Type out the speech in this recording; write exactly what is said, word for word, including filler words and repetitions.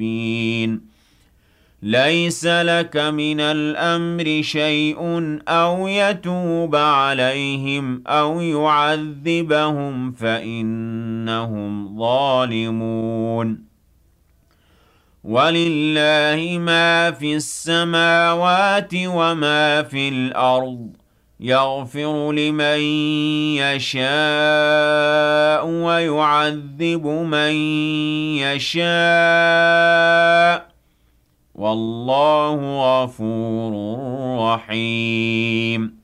ليس لك من الأمر شيء أو يتوب عليهم أو يعذبهم فإنهم ظالمون ولله ما في السماوات وما في الأرض يغفر لمن يشاء ويعذب من يشاء والله غفور رحيم